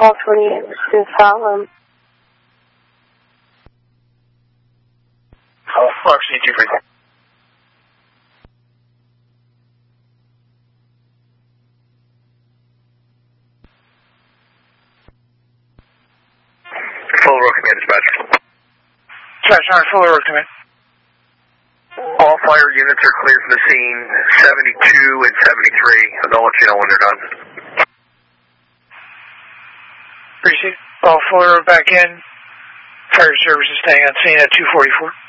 Call 28 to Salem. Fox C2. Full road command dispatch. Dispatch, full road command. All fire units are clear from the scene, 72 and 73. I'll let you know when they're done. Appreciate it. All full road back in. Fire services staying on scene at 244.